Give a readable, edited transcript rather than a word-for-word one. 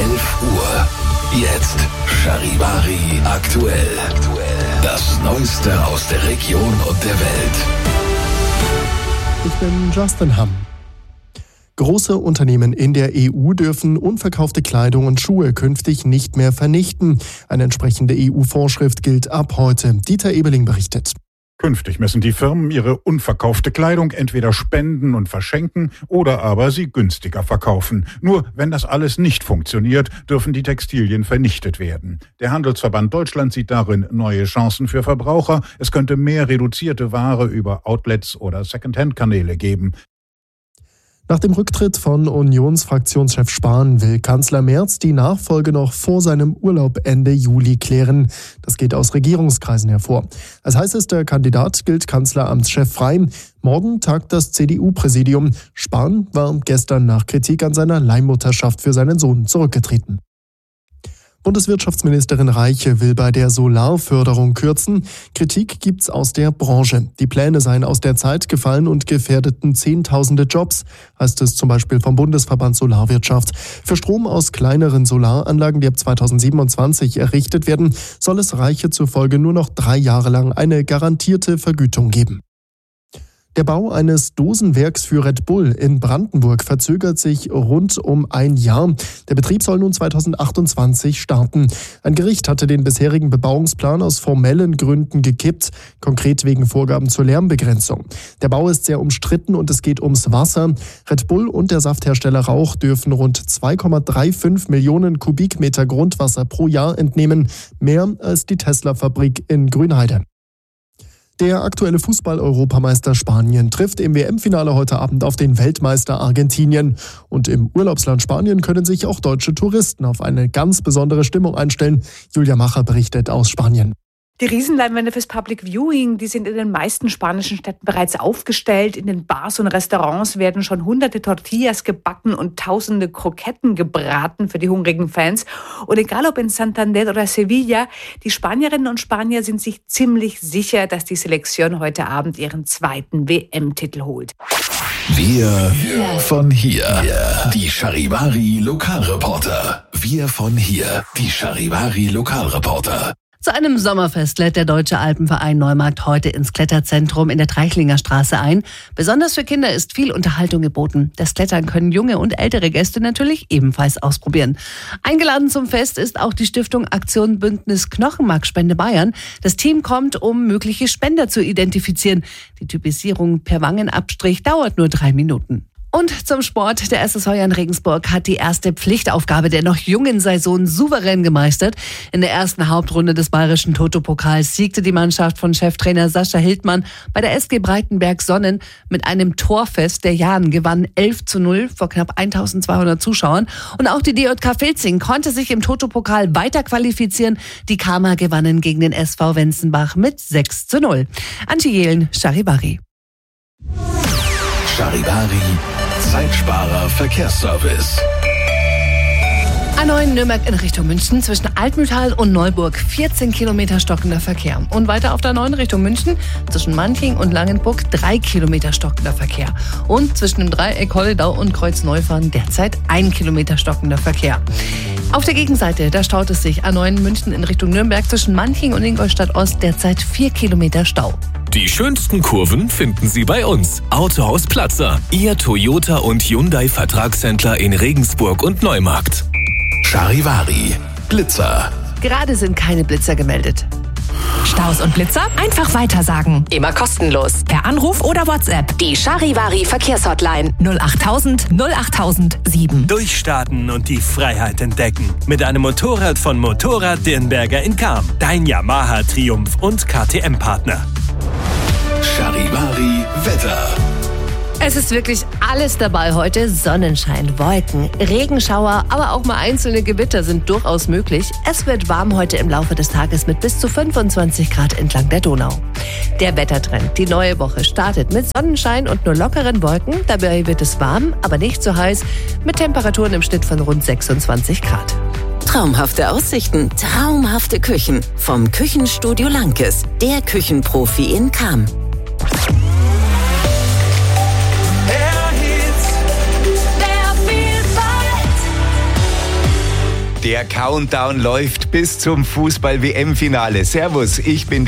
11 Uhr. Jetzt Charivari aktuell. Das Neueste aus der Region und der Welt. Ich bin Justin Hamm. Große Unternehmen in der EU dürfen unverkaufte Kleidung und Schuhe künftig nicht mehr vernichten. Eine entsprechende EU-Vorschrift gilt ab heute. Dieter Ebeling berichtet. Künftig müssen die Firmen ihre unverkaufte Kleidung entweder spenden und verschenken oder aber sie günstiger verkaufen. Nur wenn das alles nicht funktioniert, dürfen die Textilien vernichtet werden. Der Handelsverband Deutschland sieht darin neue Chancen für Verbraucher. Es könnte mehr reduzierte Ware über Outlets oder Secondhand-Kanäle geben. Nach dem Rücktritt von Unionsfraktionschef Spahn will Kanzler Merz die Nachfolge noch vor seinem Urlaub Ende Juli klären. Das geht aus Regierungskreisen hervor. Als heißester Kandidat gilt Kanzleramtschef frei. Morgen tagt das CDU-Präsidium. Spahn war gestern nach Kritik an seiner Leihmutterschaft für seinen Sohn zurückgetreten. Bundeswirtschaftsministerin Reiche will bei der Solarförderung kürzen. Kritik gibt's aus der Branche. Die Pläne seien aus der Zeit gefallen und gefährdeten Zehntausende Jobs, heißt es zum Beispiel vom Bundesverband Solarwirtschaft. Für Strom aus kleineren Solaranlagen, die ab 2027 errichtet werden, soll es Reiche zufolge nur noch 3 Jahre lang eine garantierte Vergütung geben. Der Bau eines Dosenwerks für Red Bull in Brandenburg verzögert sich rund um 1 Jahr. Der Betrieb soll nun 2028 starten. Ein Gericht hatte den bisherigen Bebauungsplan aus formellen Gründen gekippt, konkret wegen Vorgaben zur Lärmbegrenzung. Der Bau ist sehr umstritten und es geht ums Wasser. Red Bull und der Safthersteller Rauch dürfen rund 2,35 Millionen Kubikmeter Grundwasser pro Jahr entnehmen, mehr als die Tesla-Fabrik in Grünheide. Der aktuelle Fußball-Europameister Spanien trifft im WM-Finale heute Abend auf den Weltmeister Argentinien. Und im Urlaubsland Spanien können sich auch deutsche Touristen auf eine ganz besondere Stimmung einstellen. Julia Macher berichtet aus Spanien. Die Riesenleinwände fürs Public Viewing, die sind in den meisten spanischen Städten bereits aufgestellt. In den Bars und Restaurants werden schon hunderte Tortillas gebacken und tausende Kroketten gebraten für die hungrigen Fans. Und egal ob in Santander oder Sevilla, die Spanierinnen und Spanier sind sich ziemlich sicher, dass die Selektion heute Abend ihren 2. WM-Titel holt. Wir von hier. Die Charivari Lokalreporter. Wir von hier. Die Charivari Lokalreporter. Zu einem Sommerfest lädt der Deutsche Alpenverein Neumarkt heute ins Kletterzentrum in der Treichlinger Straße ein. Besonders für Kinder ist viel Unterhaltung geboten. Das Klettern können junge und ältere Gäste natürlich ebenfalls ausprobieren. Eingeladen zum Fest ist auch die Stiftung Aktion Bündnis Knochenmarkspende Bayern. Das Team kommt, um mögliche Spender zu identifizieren. Die Typisierung per Wangenabstrich dauert nur 3 Minuten. Und zum Sport. Der SSV Jan Regensburg hat die erste Pflichtaufgabe der noch jungen Saison souverän gemeistert. In der ersten Hauptrunde des bayerischen Toto-Pokals siegte die Mannschaft von Cheftrainer Sascha Hildmann bei der SG Breitenberg Sonnen mit einem Torfest. Der Jan gewann 11:0 vor knapp 1200 Zuschauern. Und auch die DJK Filzing konnte sich im Toto-Pokal weiter qualifizieren. Die Kama gewannen gegen den SV Wenzenbach mit 6:0. Antje Jehlen, Charivari. Charivari, Zeitsparer Verkehrsservice. A9 Nürnberg in Richtung München zwischen Altmühltal und Neuburg 14 Kilometer stockender Verkehr. Und weiter auf der 9 Richtung München zwischen Manching und Langenburg 3 Kilometer stockender Verkehr. Und zwischen dem Dreieck Holledau und Kreuzneufahren derzeit 1 Kilometer stockender Verkehr. Auf der Gegenseite, da staut es sich A9 München in Richtung Nürnberg zwischen Manching und Ingolstadt Ost derzeit 4 Kilometer Stau. Die schönsten Kurven finden Sie bei uns. Autohaus Platzer, Ihr Toyota und Hyundai Vertragshändler in Regensburg und Neumarkt. Charivari, Blitzer. Gerade sind keine Blitzer gemeldet. Staus und Blitzer einfach weitersagen. Immer kostenlos. Per Anruf oder WhatsApp. Die Charivari Verkehrshotline 08000 08007. Durchstarten und die Freiheit entdecken. Mit einem Motorrad von Motorrad Dirnberger in Cham. Dein Yamaha Triumph und KTM-Partner. Charivari Wetter. Es ist wirklich alles dabei heute. Sonnenschein, Wolken, Regenschauer, aber auch mal einzelne Gewitter sind durchaus möglich. Es wird warm heute im Laufe des Tages mit bis zu 25 Grad entlang der Donau. Der Wettertrend. Die neue Woche startet mit Sonnenschein und nur lockeren Wolken. Dabei wird es warm, aber nicht so heiß, mit Temperaturen im Schnitt von rund 26 Grad. Traumhafte Aussichten, traumhafte Küchen. Vom Küchenstudio Lankes, der Küchenprofi in Cham. Der Countdown läuft bis zum Fußball-WM-Finale. Servus, ich bin